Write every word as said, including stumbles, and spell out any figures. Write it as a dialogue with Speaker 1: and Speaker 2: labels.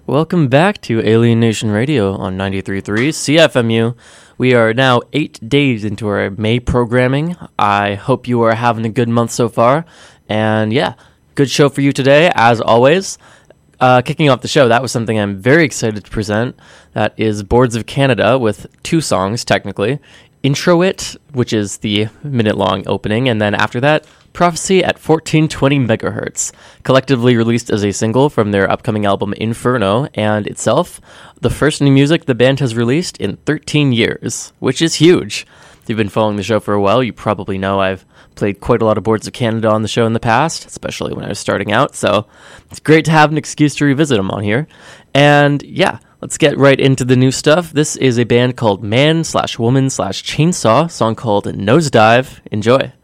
Speaker 1: Welcome back to Alien Nation Radio on ninety-three point three C F M U. We are now eight days into our May programming. I hope you are having a good month so far. And yeah, good show for you today, as always. Uh, kicking off the show, that was something I'm very excited to present. That is Boards of Canada with two songs, technically. Intro It, which is the minute-long opening, and then after that, Prophecy at fourteen twenty megahertz, collectively released as a single from their upcoming album Inferno, and itself, the first new music the band has released in thirteen years, which is huge. If you've been following the show for a while, you probably know I've played quite a lot of Boards of Canada on the show in the past, especially when I was starting out, so it's great to have an excuse to revisit them on here. And yeah, let's get right into the new stuff. This is a band called Man slash Woman slash Chainsaw, a song called Nosedive. Enjoy.